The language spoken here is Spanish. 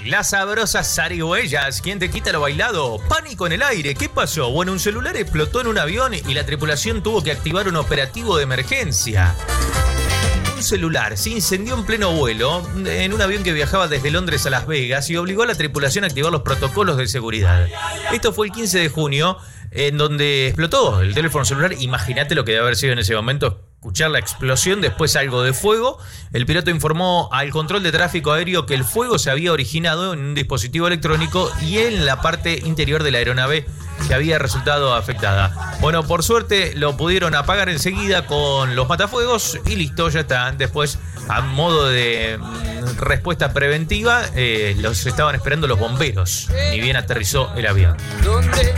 Las sabrosas zarigüeyas. ¿Quién te quita lo bailado? Pánico en el aire. ¿Qué pasó? Bueno, un celular explotó en un avión y la tripulación tuvo que activar un operativo de emergencia. Un celular se incendió en pleno vuelo en un avión que viajaba desde Londres a Las Vegas y obligó a la tripulación a activar los protocolos de seguridad. Esto fue el 15 de junio, en donde explotó el teléfono celular. Imagínate lo que debe haber sido en ese momento. Escuchar la explosión, después algo de fuego. El piloto informó al control de tráfico aéreo que el fuego se había originado en un dispositivo electrónico y en la parte interior de la aeronave que había resultado afectada. Bueno, por suerte lo pudieron apagar enseguida con los matafuegos y listo, ya está. Después, a modo de respuesta preventiva, los estaban esperando los bomberos. Ni bien aterrizó el avión.